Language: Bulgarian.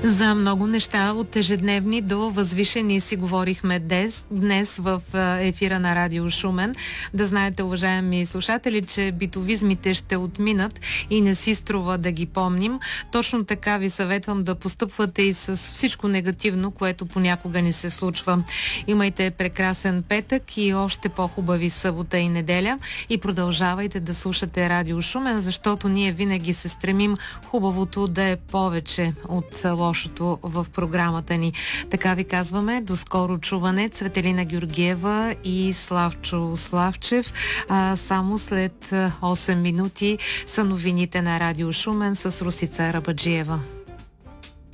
За много неща от ежедневни до възвишени си говорихме днес в ефира на Радио Шумен. Да знаете, уважаеми слушатели, че битовизмите ще отминат и не си струва да ги помним. Точно така ви съветвам да постъпвате и с всичко негативно, което понякога ни се случва. Имайте прекрасен петък и още по-хубави събота и неделя и продължавайте да слушате Радио Шумен, защото ние винаги се стремим хубавото да е повече от лошото в програмата ни. Така ви казваме, до скоро чуване. Цветелина Георгиева и Славчо Славчев. Само след 8 минути са новините на Радио Шумен с Русица Рабаджиева.